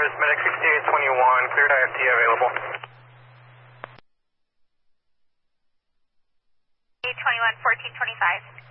Towers, Medic 6821, cleared IFT available. 821, 1425.